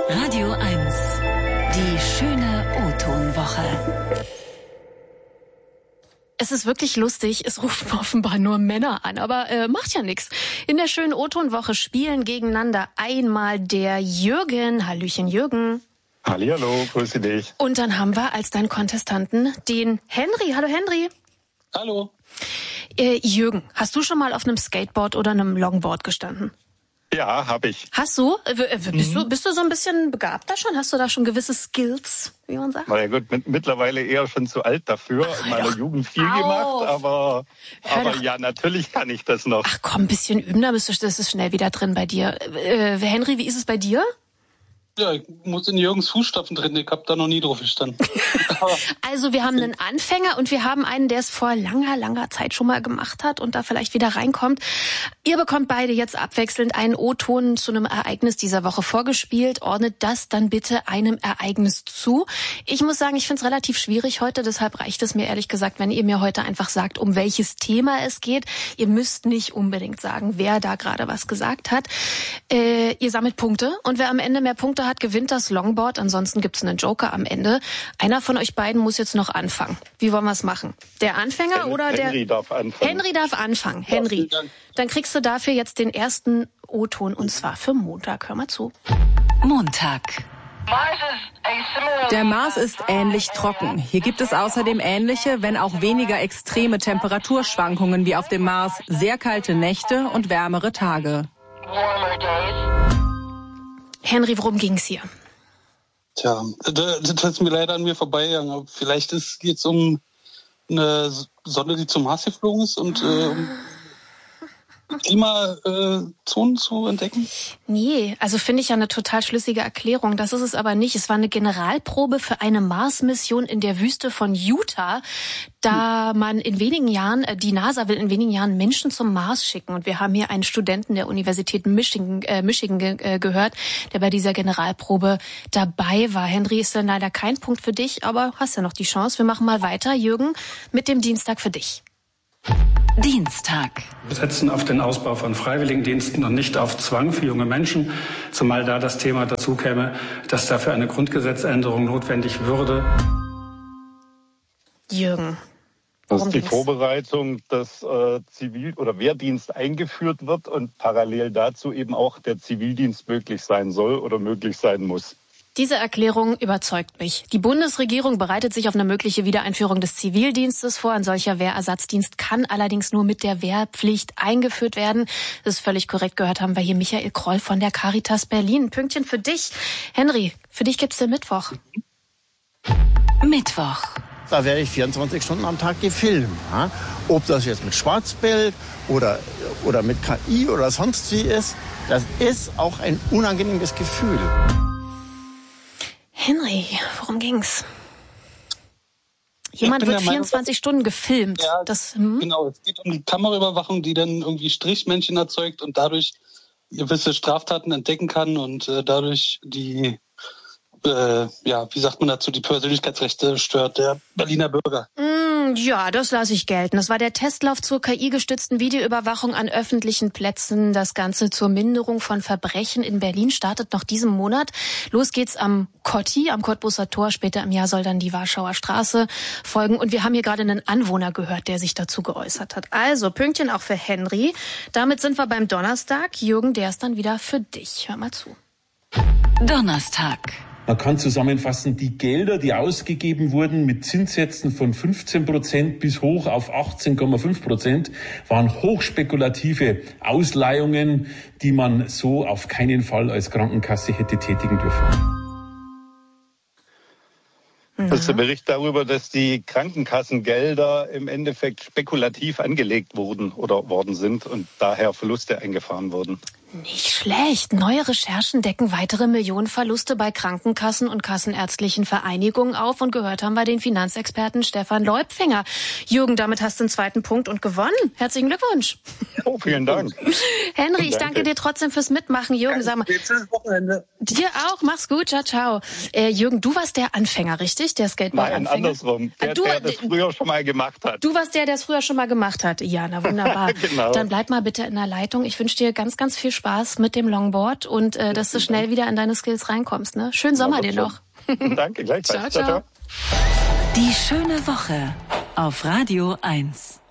Radio 1. Die schöne O-Ton-Woche. Es ist wirklich lustig, es rufen offenbar nur Männer an, aber macht ja nichts. In der schönen O-Ton-Woche spielen gegeneinander einmal der Jürgen. Hallöchen Jürgen. Hallihallo, grüße dich. Und dann haben wir als deinen Kontestanten den Henry. Hallo Henry. Hallo. Jürgen, hast du schon mal auf einem Skateboard oder einem Longboard gestanden? Ja, habe ich. Hast du? Bist du so ein bisschen begabter schon? Hast du da schon gewisse Skills, wie man sagt? Na ja gut, mittlerweile eher schon zu alt dafür. In meiner Jugend viel gemacht, aber ja, natürlich kann ich das noch. Ach komm, ein bisschen üben, das ist schnell wieder drin bei dir. Henry, wie ist es bei dir? Ja, ich muss in Jürgens Fußstapfen drin. Ich habe da noch nie drauf gestanden. Also wir haben einen Anfänger und wir haben einen, der es vor langer Zeit schon mal gemacht hat und da vielleicht wieder reinkommt. Ihr bekommt beide jetzt abwechselnd einen O-Ton zu einem Ereignis dieser Woche vorgespielt. Ordnet das dann bitte einem Ereignis zu. Ich muss sagen, ich finde es relativ schwierig heute. Deshalb reicht es mir ehrlich gesagt, wenn ihr mir heute einfach sagt, um welches Thema es geht. Ihr müsst nicht unbedingt sagen, wer da gerade was gesagt hat. Ihr sammelt Punkte und wer am Ende mehr Punkte hat, gewinnt das Longboard. Ansonsten gibt's einen Joker am Ende. Einer von euch beiden muss jetzt noch anfangen. Wie wollen wir es machen? Der Anfänger oder der... Henry darf anfangen. Henry darf anfangen. Henry, dann kriegst du dafür jetzt den ersten O-Ton und zwar für Montag. Hör mal zu. Montag. Der Mars ist ähnlich trocken. Hier gibt es außerdem ähnliche, wenn auch weniger extreme Temperaturschwankungen wie auf dem Mars, sehr kalte Nächte und wärmere Tage. Henry, worum ging's hier? Tja, das ist mir leider an mir vorbeigegangen. Aber vielleicht geht es um eine Sonde, die zum Mars geflogen ist und Klimazonen zu entdecken? Nee, also finde ich ja eine total schlüssige Erklärung. Das ist es aber nicht. Es war eine Generalprobe für eine Mars-Mission in der Wüste von Utah, da man in wenigen Jahren, die NASA will in wenigen Jahren Menschen zum Mars schicken. Und wir haben hier einen Studenten der Universität Michigan gehört, der bei dieser Generalprobe dabei war. Henry, ist dann leider kein Punkt für dich, aber hast ja noch die Chance. Wir machen mal weiter, Jürgen, mit dem Dienstag für dich. Dienstag. Wir setzen auf den Ausbau von Freiwilligendiensten und nicht auf Zwang für junge Menschen, zumal da das Thema dazu käme, dass dafür eine Grundgesetzänderung notwendig würde. Jürgen. Das ist die Vorbereitung, dass Zivil- oder Wehrdienst eingeführt wird und parallel dazu eben auch der Zivildienst möglich sein soll oder möglich sein muss. Diese Erklärung überzeugt mich. Die Bundesregierung bereitet sich auf eine mögliche Wiedereinführung des Zivildienstes vor. Ein solcher Wehrersatzdienst kann allerdings nur mit der Wehrpflicht eingeführt werden. Das ist völlig korrekt. Gehört haben wir hier Michael Kroll von der Caritas Berlin. Ein Pünktchen für dich. Henry, für dich gibt's den Mittwoch. Mittwoch. Da werde ich 24 Stunden am Tag gefilmt. Ja? Ob das jetzt mit Schwarzbild oder mit KI oder sonst wie ist, das ist auch ein unangenehmes Gefühl. Henry, worum ging's? Jemand wird 24 Stunden gefilmt. Ja, das, Genau, es geht um die Kameraüberwachung, die dann irgendwie Strichmännchen erzeugt und dadurch gewisse Straftaten entdecken kann und dadurch die, wie sagt man dazu, die Persönlichkeitsrechte stört der Berliner Bürger. Ja, das lasse ich gelten. Das war der Testlauf zur KI-gestützten Videoüberwachung an öffentlichen Plätzen. Das Ganze zur Minderung von Verbrechen in Berlin startet noch diesen Monat. Los geht's am Kotti, am Cottbuser Tor. Später im Jahr soll dann die Warschauer Straße folgen. Und wir haben hier gerade einen Anwohner gehört, der sich dazu geäußert hat. Also, Pünktchen auch für Henry. Damit sind wir beim Donnerstag. Jürgen, der ist dann wieder für dich. Hör mal zu. Donnerstag. Man kann zusammenfassen, die Gelder, die ausgegeben wurden mit Zinssätzen von 15% bis hoch auf 18,5%, waren hochspekulative Ausleihungen, die man so auf keinen Fall als Krankenkasse hätte tätigen dürfen. Das ist der Bericht darüber, dass die Krankenkassengelder im Endeffekt spekulativ angelegt wurden oder worden sind und daher Verluste eingefahren wurden. Nicht schlecht. Neue Recherchen decken weitere Millionenverluste bei Krankenkassen und kassenärztlichen Vereinigungen auf. Und gehört haben wir den Finanzexperten Stefan Leupfinger. Jürgen, damit hast du einen zweiten Punkt und gewonnen. Herzlichen Glückwunsch. Oh, vielen Dank. Henry, ich danke dir trotzdem fürs Mitmachen. Jürgen, sag mal. Wochenende. Dir auch. Mach's gut. Ciao, ciao. Jürgen, du warst der Anfänger, richtig? Der Skateboard-Anfänger? Nein, andersrum. Der das früher schon mal gemacht hat. Du warst der es früher schon mal gemacht hat. Ja, na wunderbar. Genau. Dann bleib mal bitte in der Leitung. Ich wünsche dir ganz, ganz viel Spaß Spaß mit dem Longboard und dass du schnell wieder in deine Skills reinkommst. Ne? Schönen Sommer dir noch. Danke, gleichfalls. Ciao, ciao. Die schöne Woche auf Radio 1.